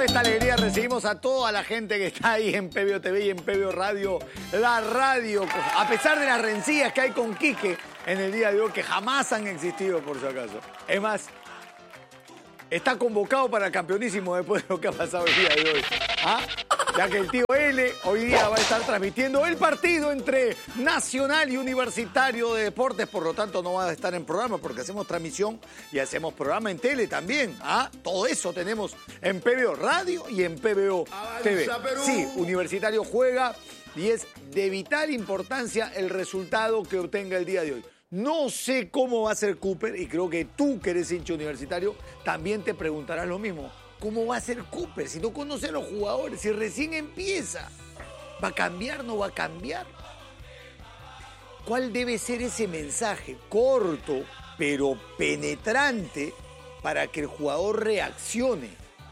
esta alegría recibimos a toda la gente que está ahí en PBO TV y en PBO Radio, la radio, a pesar de las rencillas que hay con Quique en el día de hoy, que jamás han existido por si acaso. Es más, está convocado para campeonísimo después de lo que ha pasado el día de hoy. ¿Ah? Ya que el tío L hoy día va a estar transmitiendo el partido entre Nacional y Universitario de Deportes, por lo tanto no va a estar en programa porque hacemos transmisión y hacemos programa en tele también. ¿Ah? Todo eso tenemos en PBO Radio y en PBO TV. Sí, Universitario juega y es de vital importancia el resultado que obtenga el día de hoy. No sé cómo va a ser Cooper y creo que tú, que eres hincha universitario, también te preguntarás lo mismo. ¿Cómo va a ser Cooper si no conoce a los jugadores, si recién empieza? ¿Va a cambiar, no va a cambiar? ¿Cuál debe ser ese mensaje corto pero penetrante para que el jugador reaccione?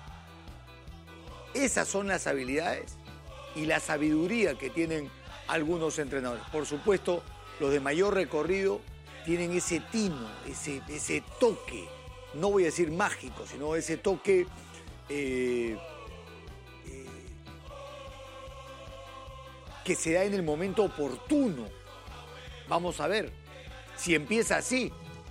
Esas son las habilidades y la sabiduría que tienen algunos entrenadores. Por supuesto, los de mayor recorrido tienen ese tino, ese toque, no voy a decir mágico, sino ese toque que se da en el momento oportuno. Vamos a ver si empieza así.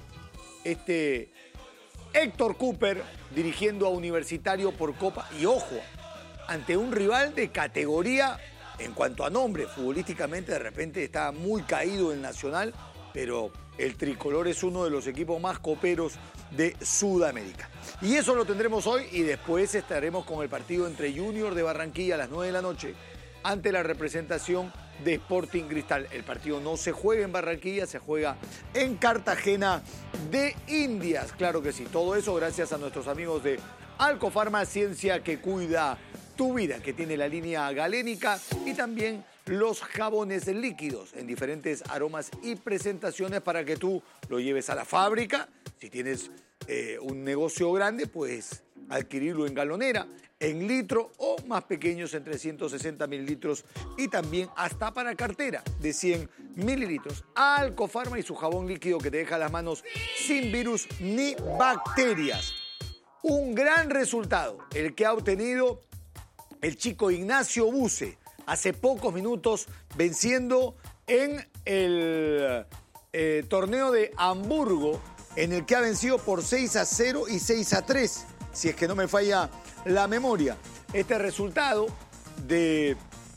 Héctor Cooper dirigiendo a Universitario por Copa y ojo, ante un rival de categoría en cuanto a nombre. Futbolísticamente de repente está muy caído el Nacional, pero el tricolor es uno de los equipos más coperos de Sudamérica. Y eso lo tendremos hoy y después estaremos con el partido entre Junior de Barranquilla a las 9 de la noche ante la representación de Sporting Cristal. El partido no se juega en Barranquilla, se juega en Cartagena de Indias. Claro que sí, todo eso gracias a nuestros amigos de Alcofarma, ciencia que cuida tu vida, que tiene la línea galénica y también los jabones líquidos en diferentes aromas y presentaciones para que tú lo lleves a la fábrica. Si tienes un negocio grande, puedes adquirirlo en galonera, en litro o más pequeños en 360 mililitros y también hasta para cartera de 100 mililitros. Alcofarma y su jabón líquido que te deja las manos sin virus ni bacterias. Un gran resultado el que ha obtenido el chico Ignacio Buse hace pocos minutos venciendo en el torneo de Hamburgo, en el que ha vencido por 6-0 y 6-3, si es que no me falla la memoria. Este resultado de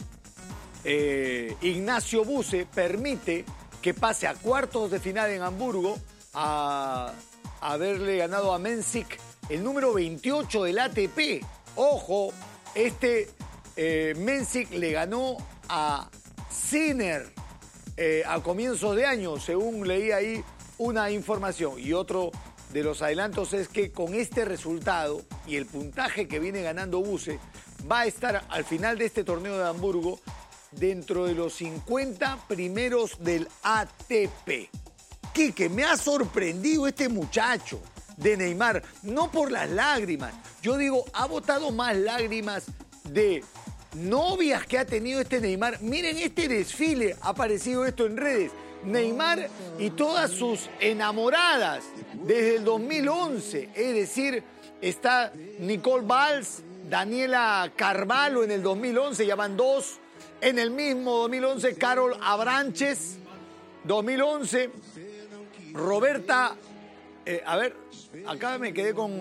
Ignacio Buse permite que pase a cuartos de final en Hamburgo a haberle ganado a Mensik, el número 28 del ATP. Ojo, Mensik le ganó a Sinner a comienzos de año, según leí ahí una información. Y otro de los adelantos es que con este resultado y el puntaje que viene ganando Buse, va a estar al final de este torneo de Hamburgo dentro de los 50 primeros del ATP. Quique, me ha sorprendido este muchacho de Neymar, no por las lágrimas. Yo digo, ha botado más lágrimas de novias que ha tenido este Neymar. Miren este desfile, ha aparecido esto en redes. Neymar y todas sus enamoradas desde el 2011. Es decir, está Nicole Valls, Daniela Carvalho en el 2011, ya van dos. En el mismo 2011, Carol Abranches, 2011. Roberta, acá me quedé con...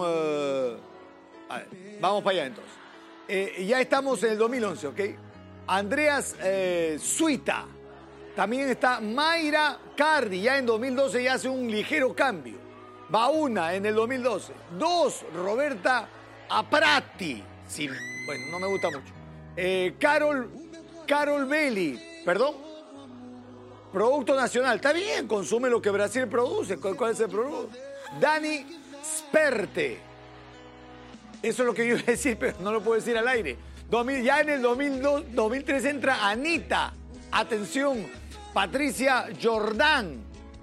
vamos para allá entonces. Ya estamos en el 2011, ¿ok? Andreas Suita. También está Mayra Cardi, ya en 2012 ya hace un ligero cambio. Va una en el 2012. Dos, Roberta Aprati. Sí, bueno, no me gusta mucho. Carol Belli, perdón. Producto nacional. Está bien, consume lo que Brasil produce. ¿Cuál es el producto? Dani Sperte. Eso es lo que yo iba a decir, pero no lo puedo decir al aire. Ya en el 2003 entra Anita. Atención. Patricia Jordán.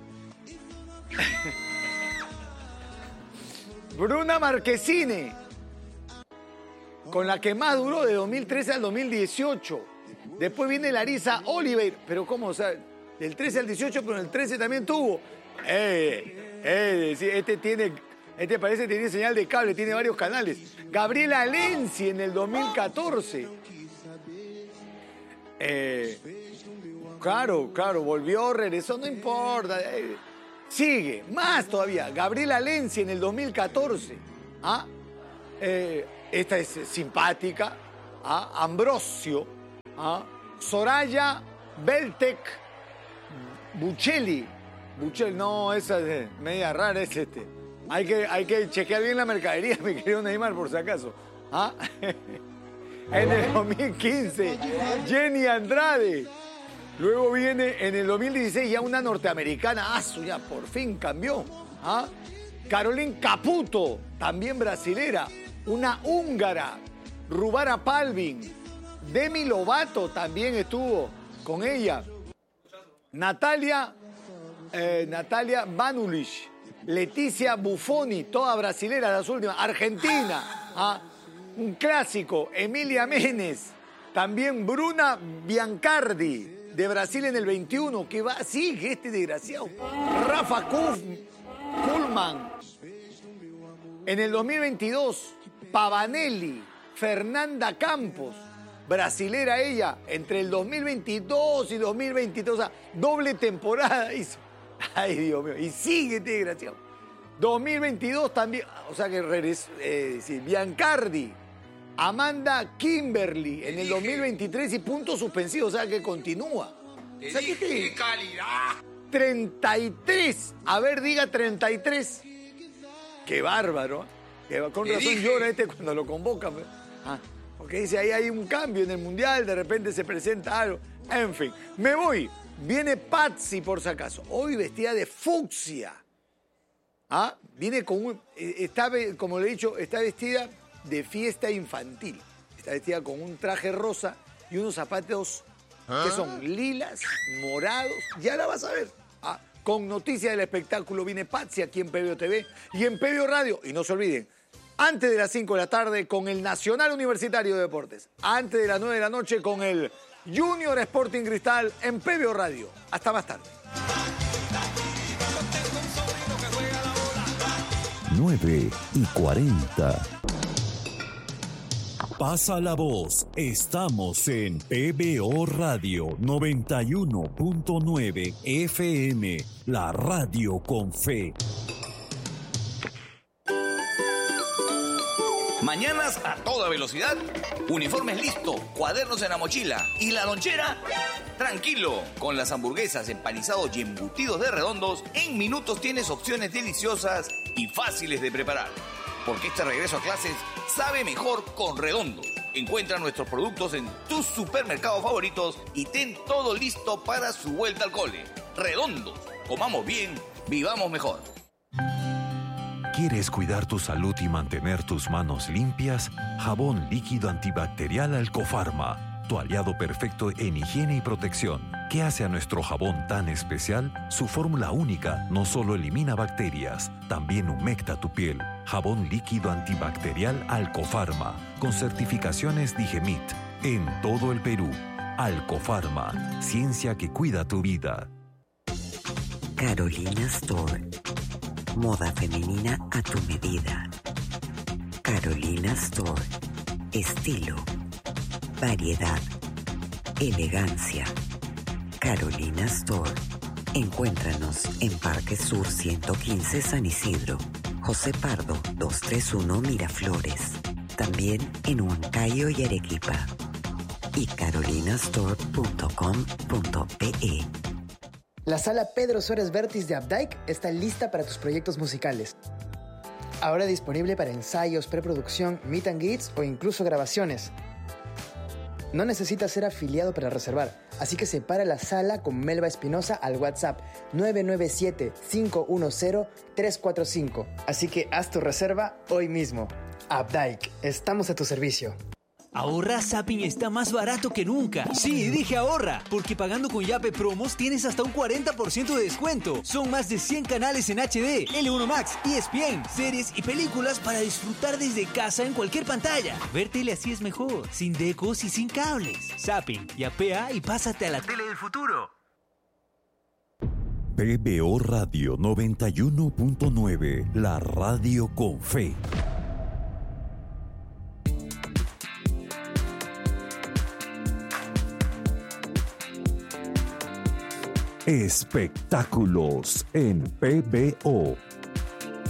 Bruna Marquezine, con la que más duró de 2013 al 2018. Después viene Larisa Oliver, pero ¿cómo? O sea, del 13 al 18, pero en el 13 también tuvo. Este tiene Este parece que tiene señal de cable, tiene varios canales. Gabriela Lenzi en el 2014. Claro, volvió, regresó, no importa. Sigue, más todavía. Gabriela Lenzi en el 2014. ¿Ah? Esta es simpática. ¿Ah? Ambrosio. ¿Ah? Soraya Beltec Buccelli. No, esa es media rara, es este. Hay que chequear bien la mercadería, mi querido Neymar, por si acaso. ¿Ah? En el 2015, Jenny Andrade. Luego viene en el 2016 ya una norteamericana. Ya por fin cambió. ¿Ah? Caroline Caputo, también brasilera. Una húngara, Rubara Palvin. Demi Lovato también estuvo con ella. Natalia Vanulich. Leticia Buffoni, toda brasilera, las últimas. Argentina. ¿Ah? Un clásico, Emilia Menes. También Bruna Biancardi, de Brasil en el 21. Que va, sigue este desgraciado. Rafa Kuhlman. En el 2022, Pavanelli, Fernanda Campos, brasilera ella, entre el 2022 y 2023, o sea, doble temporada hizo. Ay, Dios mío, y sigue este desgraciado. 2022 también, o sea que regresó, Biancardi, Amanda Kimberly en el 2023 y punto suspensivo, o sea que continúa. O sea que ¡qué calidad! 33, a ver, diga 33. Qué bárbaro. Con razón llora cuando lo convocan. Porque dice, ahí hay un cambio en el Mundial, de repente se presenta algo. En fin, me voy. Viene Patsy, por si acaso. Hoy vestida de fucsia. Viene con como le he dicho, está vestida de fiesta infantil. Está vestida con un traje rosa y unos zapatos que son lilas, morados. Ya la vas a ver. Con noticias del espectáculo viene Patsy aquí en PBO TV y en PBO Radio. Y no se olviden, antes de las 5 de la tarde con el Nacional Universitario de Deportes. Antes de las 9 de la noche con el Junior Sporting Cristal en PBO Radio. Hasta más tarde. 9:40. Pasa la voz. Estamos en PBO Radio 91.9 FM, la radio con fe. Mañanas a toda velocidad, uniformes listos, cuadernos en la mochila y la lonchera. Tranquilo, con las hamburguesas, empanizados y embutidos de Redondos, en minutos tienes opciones deliciosas y fáciles de preparar. Porque este regreso a clases sabe mejor con Redondos. Encuentra nuestros productos en tus supermercados favoritos y ten todo listo para su vuelta al cole. Redondos, comamos bien, vivamos mejor. ¿Quieres cuidar tu salud y mantener tus manos limpias? Jabón líquido antibacterial Alcofarma, tu aliado perfecto en higiene y protección. ¿Qué hace a nuestro jabón tan especial? Su fórmula única no solo elimina bacterias, también humecta tu piel. Jabón líquido antibacterial Alcofarma, con certificaciones Digemit, en todo el Perú. Alcofarma, ciencia que cuida tu vida. Carolina Store. Moda femenina a tu medida. Carolina Store. Estilo, variedad, elegancia. Carolina Store. Encuéntranos en Parque Sur 115 San Isidro, José Pardo 231 Miraflores. También en Huancayo y Arequipa. Y carolinastore.com.pe. La sala Pedro Suárez Vértiz de Updike está lista para tus proyectos musicales. Ahora disponible para ensayos, preproducción, meet and greets o incluso grabaciones. No necesitas ser afiliado para reservar, así que separa la sala con Melba Espinosa al WhatsApp 997-510-345. Así que haz tu reserva hoy mismo. Updike, estamos a tu servicio. Ahorra Zapping está más barato que nunca. Sí, dije ahorra, porque pagando con Yape Promos tienes hasta un 40% de descuento. Son más de 100 canales en HD, L1 Max, ESPN, series y películas para disfrutar desde casa en cualquier pantalla. Ver tele así es mejor, sin decos y sin cables. Zapping, yapea y pásate a la tele del futuro. PBO Radio 91.9, la radio con fe. Espectáculos en PBO.